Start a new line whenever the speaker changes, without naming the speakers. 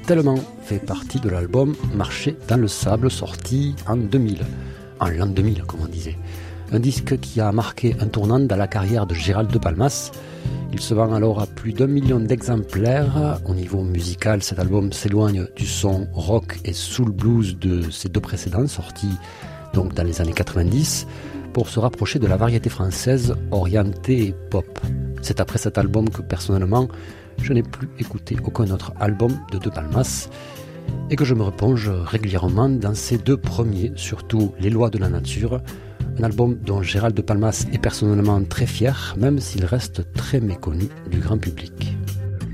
Tellement fait partie de l'album Marcher dans le sable, sorti en 2000, en l'an 2000 comme on disait. Un disque qui a marqué un tournant dans la carrière de Gérald de Palmas. Il se vend alors à plus d'1 million d'exemplaires. Au niveau musical, cet album s'éloigne du son rock et soul blues de ses deux précédents, sortis donc dans les années 90, pour se rapprocher de la variété française orientée pop. C'est après cet album que personnellement, je n'ai plus écouté aucun autre album de De Palmas et que je me replonge régulièrement dans ces deux premiers, surtout Les Lois de la Nature, un album dont Gérald de Palmas est personnellement très fier, même s'il reste très méconnu du grand public.